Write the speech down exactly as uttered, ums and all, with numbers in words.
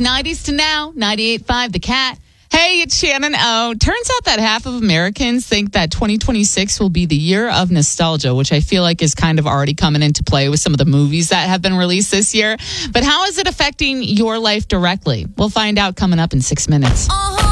nineties to now, ninety-eight point five The Cat. Hey, it's Shannon O. Turns out that half of Americans think that twenty twenty-six will be the year of nostalgia, which I feel like is kind of already coming into play with some of the movies that have been released this year. But how is it affecting your life directly? We'll find out coming up in six minutes. Uh-huh.